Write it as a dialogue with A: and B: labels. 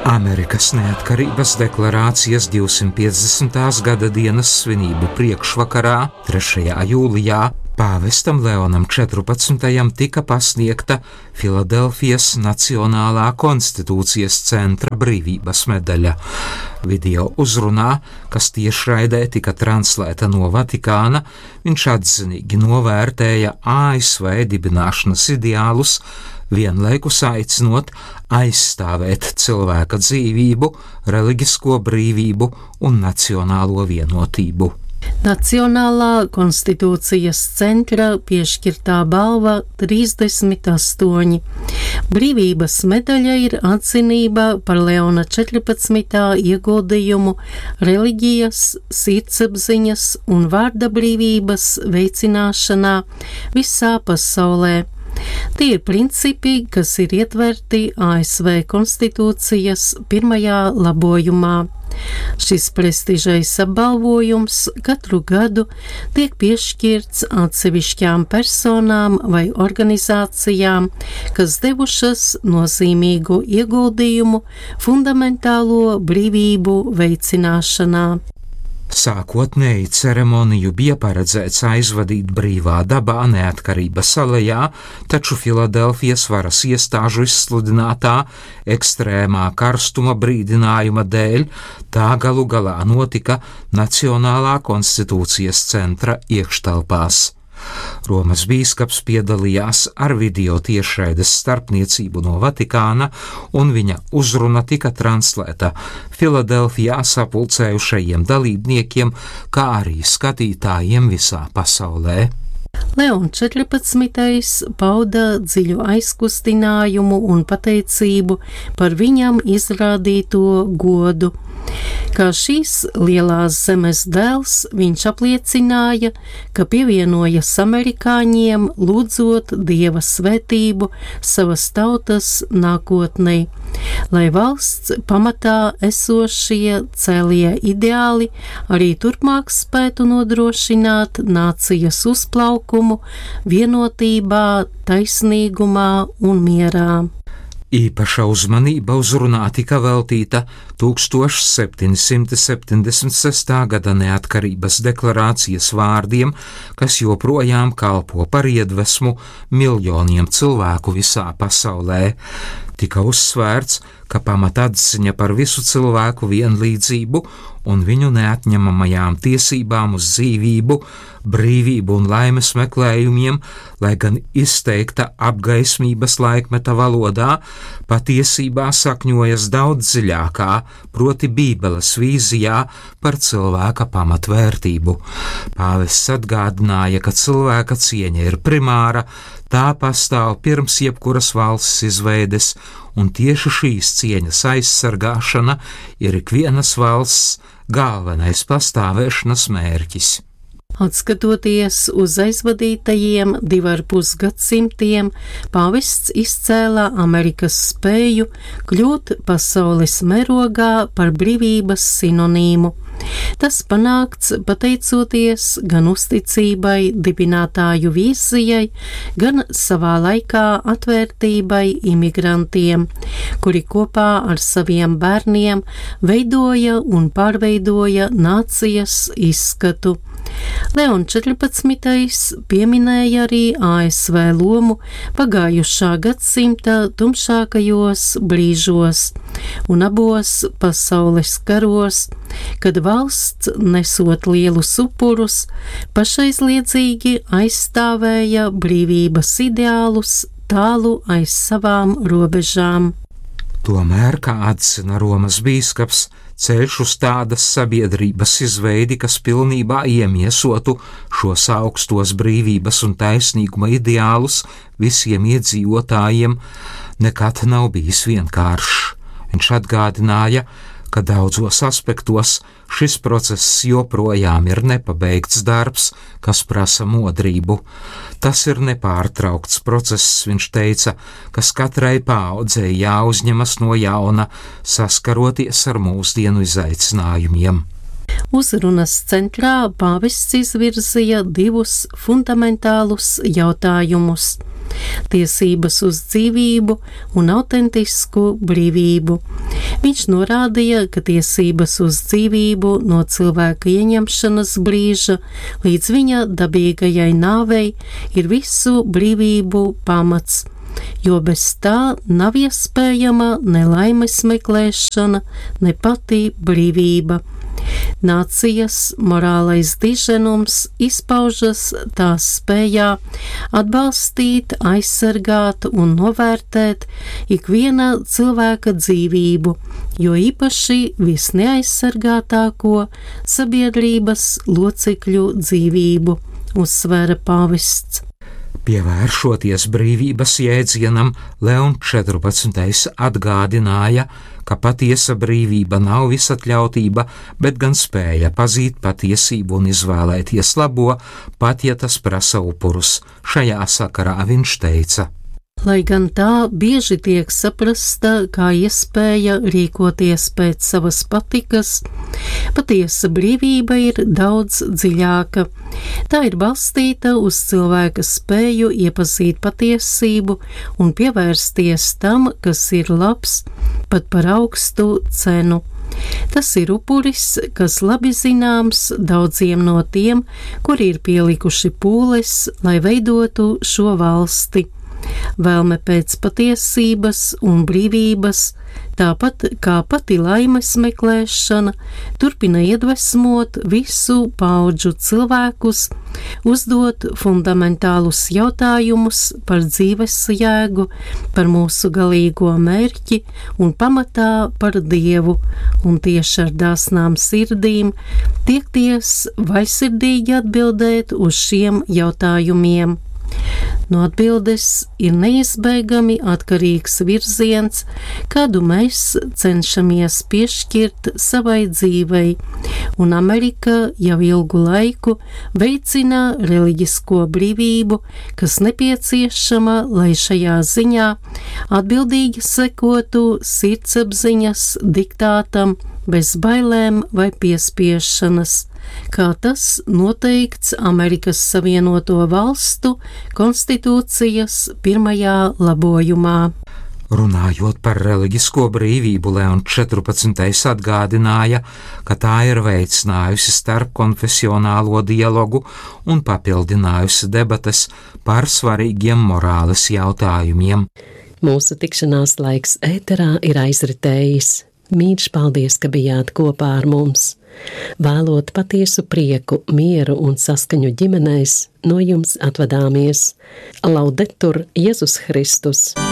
A: Amerikas neatkarības deklarācijas 250. gada dienas svinību priekšvakarā, 3. jūlijā, pāvestam Leonam 14. tika pasniegta Filadelfijas Nacionālā konstitūcijas centra brīvības medaļa. Video uzrunā, kas tiešraidē tika translēta no Vatikāna, viņš atzinīgi novērtēja ASV dibināšanas ideālus, vienlaikus aicinot aizstāvēt cilvēka dzīvību, reliģisko brīvību un nacionālo vienotību.
B: Nacionālā konstitūcijas centra piešķirtā balva 38. Brīvības medaļa ir atzinība par Leona 14. ieguldījumu reliģijas, sirdsapziņas un vārda brīvības veicināšanā visā pasaulē. Tie ir principi, kas ir ietverti ASV konstitūcijas pirmajā labojumā. Šis prestižais apbalvojums katru gadu tiek piešķirts atsevišķām personām vai organizācijām, kas devušas nozīmīgu ieguldījumu fundamentālo brīvību veicināšanā.
A: Sākotnēji ceremoniju bija paredzēts aizvadīt brīvā dabā Neatkarības alejā, taču Filadelfijas varas iestāžu izsludinātā ekstrēmā karstuma brīdinājuma dēļ tā galu galā notika Nacionālā konstitūcijas centra iekštelpās. Romas bīskaps piedalījās ar video tiešraides starpniecību no Vatikāna, un viņa uzruna tika translēta Filadelfijā sapulcējušajiem dalībniekiem, kā arī skatītājiem visā pasaulē.
B: Leons 14. pauda dziļu aizkustinājumu un pateicību par viņam izrādīto godu. Kā šīs lielās zemes dēls, viņš apliecināja, ka pievienojas amerikāņiem, lūdzot Dieva svētību savas tautas nākotnei, lai valsts pamatā esošie cēlie ideāli arī turpmāk spētu nodrošināt nācijas uzplaukumu vienotībā, taisnīgumā un mierā.
A: Īpaša uzmanība uzrunā tika veltīta 1776. gada neatkarības deklarācijas vārdiem, kas joprojām kalpo par iedvesmu miljoniem cilvēku visā pasaulē. Tika uzsvērts, ka pamatatziņa par visu cilvēku vienlīdzību un viņu neatņemamajām tiesībām uz dzīvību, brīvību un laimes meklējumiem, lai gan izteikta apgaismības laikmeta valodā, patiesībā sakņojas daudz dziļākā, proti Bībeles vīzijā par cilvēka pamatvērtību. Pāvests atgādināja, ka cilvēka cieņa ir primāra, tā pastāv pirms jebkuras valsts izveides, un tieši šīs cieņas aizsargāšana ir ikvienas valsts galvenais pastāvēšanas mērķis.
B: Atskatoties uz aizvadītajiem 2,5 gadsimtiem, pāvests izcēlā Amerikas spēju kļūt pasaules mērogā par brīvības sinonīmu. Tas panākts pateicoties gan uzticībai dibinātāju vīzijai, gan savā laikā atvērtībai imigrantiem, kuri kopā ar saviem bērniem veidoja un pārveidoja nācijas izskatu. Leons 14. pieminēja arī ASV lomu pagājušā gadsimta tumšākajos brīžos un abos pasaules karos, kad valsts, nesot lielus upurus, pašaizliedzīgi aizstāvēja brīvības ideālus tālu aiz savām robežām.
A: Tomēr, kā atzina Romas bīskaps, ceļš uz tādas sabiedrības izveidi, kas pilnībā iemiesotu šos augstos brīvības un taisnīguma ideālus visiem iedzīvotājiem, nekad nav bijis vienkāršs. Viņš atgādināja, ka daudzos aspektos šis process joprojām ir nepabeigts darbs, kas prasa modrību. Tas ir nepārtraukts process, viņš teica, kas katrai paaudzei jāuzņemas no jauna, saskaroties ar mūsdienu izaicinājumiem.
B: Uzrunas centrā pāvests izvirzīja 2 fundamentālus jautājumus - tiesības uz dzīvību un autentisku brīvību. Viņš norādīja, ka tiesības uz dzīvību no cilvēka ieņemšanas brīža līdz viņa dabīgajai nāvei ir visu brīvību pamats, jo bez tā nav iespējama ne laimes meklēšana, ne pati brīvība. Nācijas morālais diženums izpaužas tās spējā atbalstīt, aizsargāt un novērtēt ikviena cilvēka dzīvību, jo īpaši visneaizsargātāko sabiedrības locekļu dzīvību, uzsvēra pāvests.
A: Pievēršoties brīvības jēdzienam, Leons 14. atgādināja, ka patiesa brīvība nav visatļautība, bet gan spēja pazīt patiesību un izvēlēties labo, pat ja tas prasa upurus. Šajā sakarā viņš teica:
B: Lai gan tā bieži tiek saprasta kā iespēja rīkoties pēc savas patikas, patiesa brīvība ir daudz dziļāka. Tā ir balstīta uz cilvēka spēju iepazīt patiesību un pievērsties tam, kas ir labs, pat par augstu cenu. Tas ir upuris, kas labi zināms daudziem no tiem, kuri ir pielikuši pūles, lai veidotu šo valsti. Vēlme pēc patiesības un brīvības, tāpat kā pati laimes meklēšana, turpina iedvesmot visu paudžu cilvēkus, uzdot fundamentālus jautājumus par dzīves jēgu, par mūsu galīgo mērķi un pamatā par Dievu, un tieši ar dāsnām sirdīm tiekties vaļsirdīgi atbildēt uz šiem jautājumiem. No atbildes ir neizbēgami atkarīgs virziens, kādu mēs cenšamies piešķirt savai dzīvei, un Amerika jau ilgu laiku veicina reliģisko brīvību, kas nepieciešama, lai šajā ziņā atbildīgi sekotu sirdsapziņas diktātam bez bailēm vai piespiešanas, kā tas noteikts Amerikas Savienoto Valstu konstitūcijas 1. labojumā.
A: Runājot par reliģisko brīvību, Leons 14. atgādināja, ka tā ir veicinājusi starpkonfesionālo dialogu un papildinājusi debates par svarīgiem morāles jautājumiem.
C: Mūsu tikšanās laiks ēterā ir aizritējis. Mīļš, paldies, ka bijāt kopā ar mums. Vēlot patiesu prieku, mieru un saskaņu ģimenēs, no jums atvadāmies. Laudetur Jēzus Kristus!